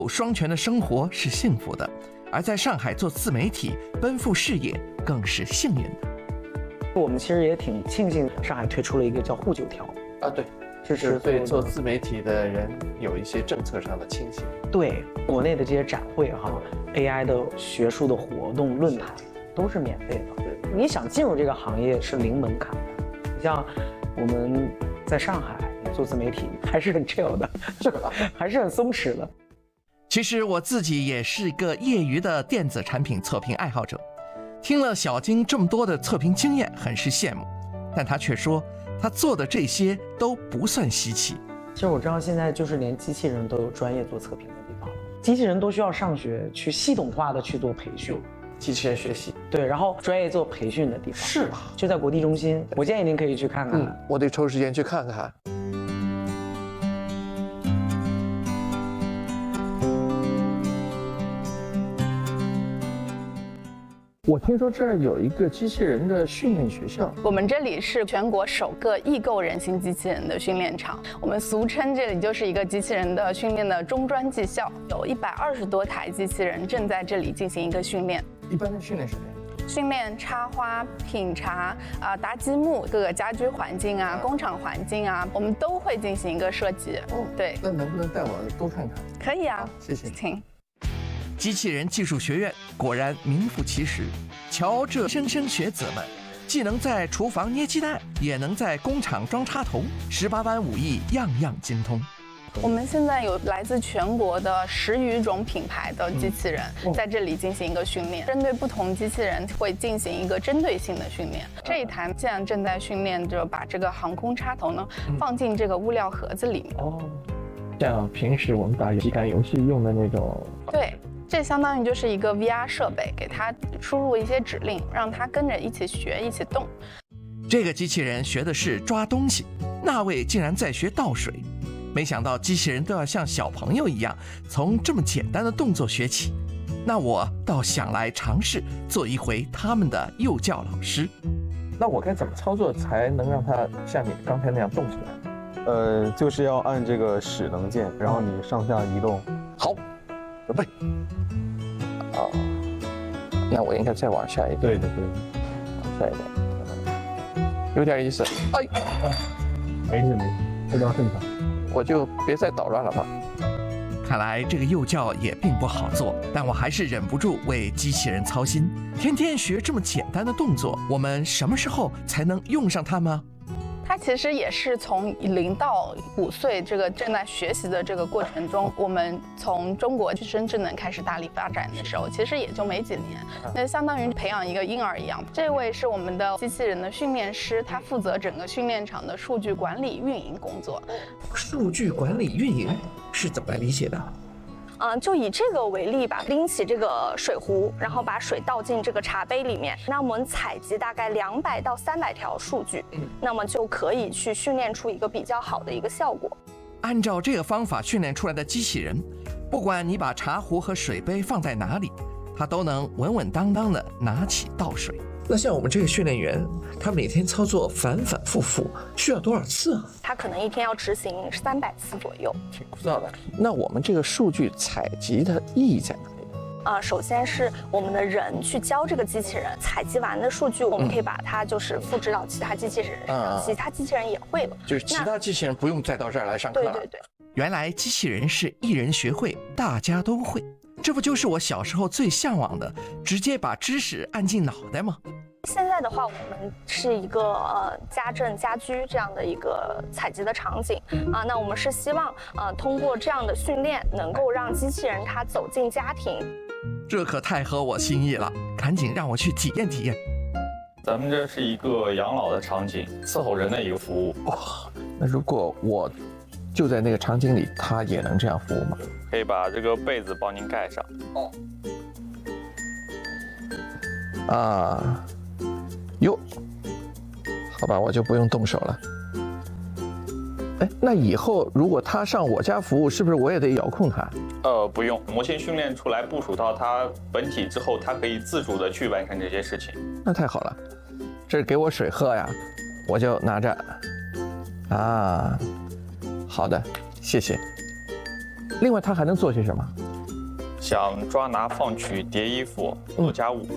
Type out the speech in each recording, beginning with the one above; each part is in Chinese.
有双全的生活是幸福的，而在上海做自媒体奔赴事业更是幸运的。 我们其实也挺庆幸上海推出了一个叫沪9条啊，对，就是对做自媒体的人有一些政策上的倾斜。 对，国内的这些展会AI 的学术的活动论坛都是免费的。你想进入这个行业是零门槛的。你像我们在上海做自媒体还是很 chill 的，是吧？还是很松弛的。 其实我自己也是一个业余的电子产品测评爱好者，听了小金这么多的测评经验，很是羡慕。但他却说，他做的这些都不算稀奇。 其实我知道现在就是连机器人都有专业做测评的地方了，机器人都需要上学去系统化的去做培训， 机器人学习， 对，然后专业做培训的地方是吧？ 就在国际中心，我建议您可以去看看。 我得抽时间去看看。我听说这儿有一个机器人的训练学校， 我们这里是全国首个易购人形机器人的训练场，我们俗称这里就是一个机器人的训练的中专技校，有120多台机器人正在这里进行一个训练。 一般的训练什么呀？ 训练插花、品茶搭积木，各个家居环境啊、工厂环境啊，我们都会进行一个设计。对。 那能不能带我多看看？ 可以啊， 谢谢。 请。 机器人技术学院果然名副其实，瞧这莘莘学子们，既能在厨房捏鸡蛋，也能在工厂装插头，18般武艺样样精通。 我们现在有来自全国的10余种品牌的机器人在这里进行一个训练，针对不同机器人会进行一个针对性的训练。这一台现在正在训练着把这个航空插头呢放进这个物料盒子里面。 像平时我们打体感游戏用的那种。 对。这相当于就是一个 VR 设备，给它输入一些指令，让它跟着一起学、一起动。 这个机器人学的是抓东西，那位竟然在学倒水。没想到机器人都要像小朋友一样，从这么简单的动作学起。那我倒想来尝试做一回他们的幼教老师。 那我该怎么操作才能让它像你刚才那样动起来？ 就是要按这个使能键，然后你上下移动。 好。准备。那我应该再往下一点。 对， 往下一点，有点意思。哎， 没事，这都正常。 我就别再捣乱了吧。 看来这个幼教也并不好做，但我还是忍不住为机器人操心。天天学这么简单的动作，我们什么时候才能用上它吗？ 它其实也是从0到5岁这个正在学习的这个过程中，我们从中国去深智能开始大力发展的时候，其实也就没几年，那相当于培养一个婴儿一样。这位是我们的机器人的训练师，他负责整个训练场的数据管理运营工作。 数据管理运营是怎么来理解的？ 就以这个为例吧，拎起这个水壶，然后把水倒进这个茶杯里面，那我们采集大概200到300条数据，那么就可以去训练出一个比较好的一个效果。 按照这个方法训练出来的机器人，不管你把茶壶和水杯放在哪里，它都能稳稳当当的拿起倒水。 那像我们这个训练员，他每天操作反反复复，需要多少次啊？ 他可能一天要执行300次左右， 挺枯燥的。那我们这个数据采集的意义在哪里？ 首先是我们的人去教这个机器人，采集完的数据，我们可以把它就是复制到其他机器人上，其他机器人也会了。 就是其他机器人不用再到这儿来上课了。 对。 原来机器人是一人学会，大家都会。这不就是我小时候最向往的，直接把知识按进脑袋吗？ 现在的话，我们是一个家政家居这样的一个采集的场景啊。那我们是希望通过这样的训练，能够让机器人它走进家庭。 这可太合我心意了，赶紧让我去体验体验。 咱们这是一个养老的场景，伺候人的一个服务。 哇，那如果我就在那个场景里，它也能这样服务吗？ 可以把这个被子帮您盖上。 哟，好吧，我就不用动手了。哎，那以后如果他上我家服务，是不是我也得遥控他？ 不用，模型训练出来部署到它本体之后，它可以自主的去完成这些事情。 那太好了，这是给我水喝呀，我就拿着。好的，谢谢。另外，它还能做些什么？ 像抓拿、放取、叠衣服、做家务。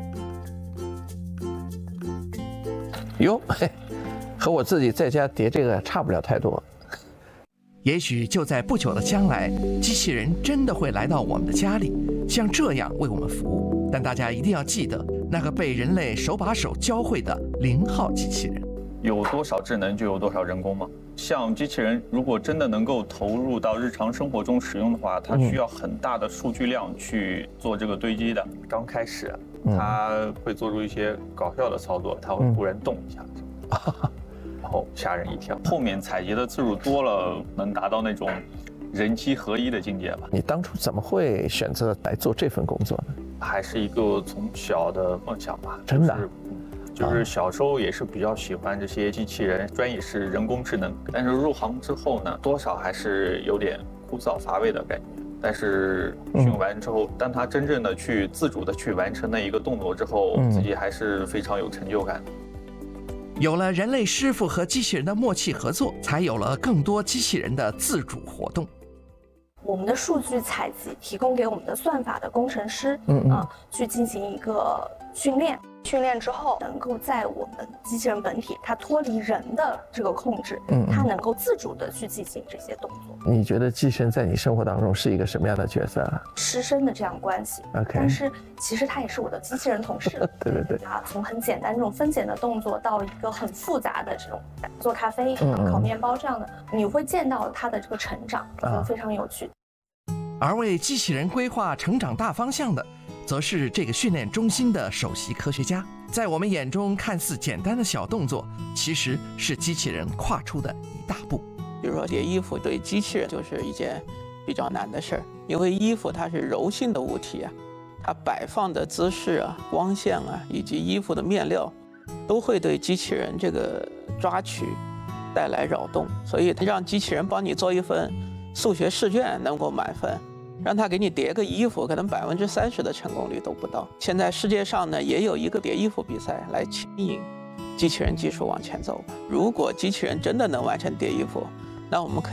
哟，嘿，和我自己在家叠这个差不了太多。 也许就在不久的将来，机器人真的会来到我们的家里，像这样为我们服务。但大家一定要记得，那个被人类手把手教会的0号机器人。 有多少智能就有多少人工吗？像机器人如果真的能够投入到日常生活中使用的话，它需要很大的数据量去做这个堆积的。刚开始，它会做出一些搞笑的操作，它会突然动一下，然后吓人一跳。后面采集的次数多了，能达到那种人机合一的境界吧。 你当初怎么会选择来做这份工作呢？ 还是一个从小的梦想吧。 真的。 就是小时候也是比较喜欢这些机器人，专业是人工智能。但是入行之后呢，多少还是有点枯燥乏味的感觉。但是训完之后，当他真正的去自主的去完成那一个动作之后，自己还是非常有成就感的。 有了人类师傅和机器人的默契合作，才有了更多机器人的自主活动。 我们的数据采集提供给我们的算法的工程师，去进行一个训练。训练之后，能够在我们机器人本体它脱离人的这个控制，它能够自主的去进行这些动作。 你觉得机器人在你生活当中是一个什么样的角色啊？ 师生的这样关系。但是其实它也是我的机器人同事。 对对对。 啊，从很简单这种分拣的动作到一个很复杂的这种做咖啡、烤面包这样的，你会见到它的这个成长，非常有趣。 而为机器人规划成长大方向的，则是这个训练中心的首席科学家。在我们眼中看似简单的小动作，其实是机器人跨出的一大步。 比如说叠衣服，对机器人就是一件比较难的事儿，因为衣服它是柔性的物体啊，它摆放的姿势啊、光线啊，以及衣服的面料，都会对机器人这个抓取带来扰动。所以让机器人帮你做一份数学试卷能够满分，让他给你叠个衣服，可能30%的成功率都不到。现在世界上呢，也有一个叠衣服比赛来牵引机器人技术往前走。如果机器人真的能完成叠衣服，那我们可以